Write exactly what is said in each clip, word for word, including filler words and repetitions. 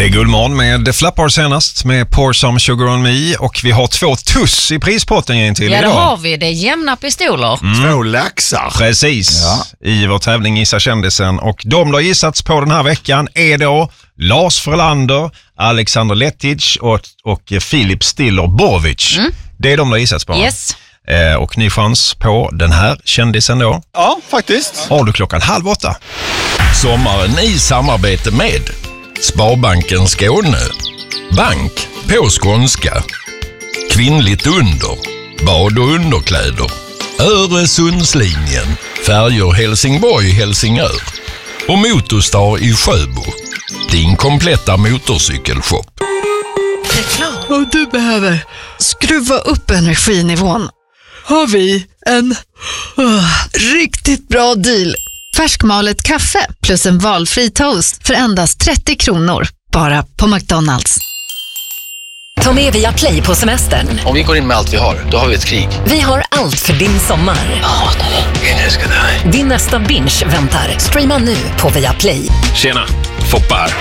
Det är Guldmorgon med Flappar senast med Pour Some Sugar On Me och vi har två tuss i prispotten igen till ja, idag. Ja, det har vi. Det är jämna pistoler. Mm. Två laxar. Precis. Ja. I vår tävling Gissa kändisen. Och de har gissats på den här veckan är då Lars Frölander, Alexander Letic och, och Filip Stiller Borovic. Mm. Det är de har gissats på. Yes. Eh, och ny chans på den här kändisen då. Ja, faktiskt. Har du klockan halv åtta. Sommaren i samarbete med Sparbanken Skåne, bank på skånska, kvinnligt under, bad och underkläder, Öresundslinjen, färjor Helsingborg-Helsingör och Motorstar i Sjöbo, din kompletta motorcykelshop. Reklam. Och du behöver skruva upp energinivån. Har vi en uh, riktigt bra deal. Färskmalet kaffe plus en valfri toast för endast trettio kronor. Bara på McDonalds. Ta med via Play på semestern. Om vi går in med allt vi har, då har vi ett krig. Vi har allt för din sommar. Ja, det är älskar dig. Din nästa binge väntar. Streama nu på via Play. Tjena, Foppa här.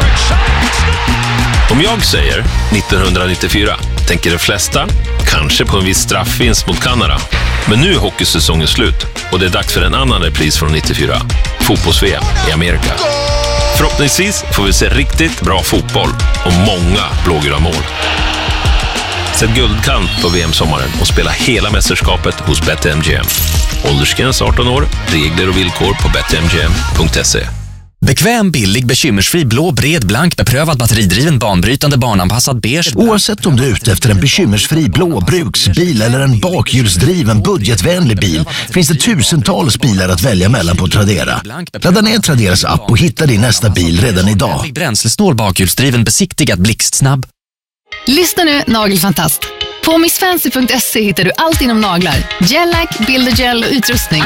Om jag säger nittonhundranittiofyra tänker de flesta kanske på en viss straffvinst mot Kanada. Men nu är hockeysäsongen slut och det är dags för en annan repris från nittiofyra. Fotbolls-V M i Amerika. Förhoppningsvis får vi se riktigt bra fotboll och många blågula mål. Sätt guldkant på V M-sommaren och spela hela mästerskapet hos BetMGM. Åldersgräns arton år, regler och villkor på bet m g m punkt s e. Bekväm, billig, bekymmersfri, blå, bred, blank, beprövad, batteridriven, banbrytande, barnanpassad, beige. Oavsett om du är ute efter en bekymmersfri blå bruksbil eller en bakhjulsdriven, budgetvänlig bil finns det tusentals bilar att välja mellan på Tradera. Ladda ner Traderas app och hitta din nästa bil redan idag. Bränslesnål, bakhjulsdriven, besiktigad, blixtsnabb. Lyssna nu, Nagelfantast. På miss fancy punkt se hittar du allt inom naglar. Gellack, bildergel och utrustning.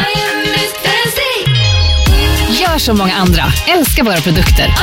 Gör som många andra. Älskar våra produkter.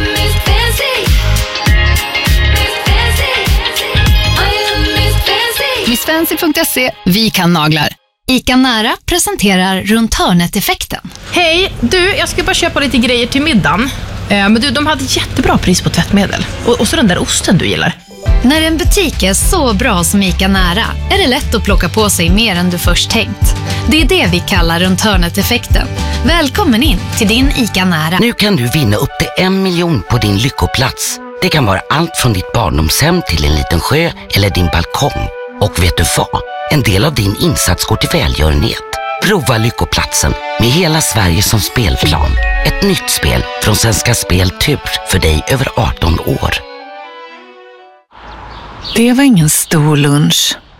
miss fancy punkt se. Vi kan naglar. Ica Nära presenterar runt hörnet-effekten. Hej, du, jag ska bara köpa lite grejer till middagen. Eh, men du, de hade jättebra pris på tvättmedel. Och, och så den där osten du gillar. När en butik är så bra som Ica Nära är det lätt att plocka på sig mer än du först tänkt. Det är det vi kallar runt hörnet-effekten. Välkommen in till din Ica Nära. Nu kan du vinna upp till en miljon på din lyckoplats. Det kan vara allt från ditt barndomshem till en liten sjö eller din balkong. Och vet du vad? En del av din insats går till välgörenhet. Prova lyckoplatsen med hela Sverige som spelplan. Ett nytt spel från Svenska Spel Tur för dig över arton år. Det var ingen stor lunch,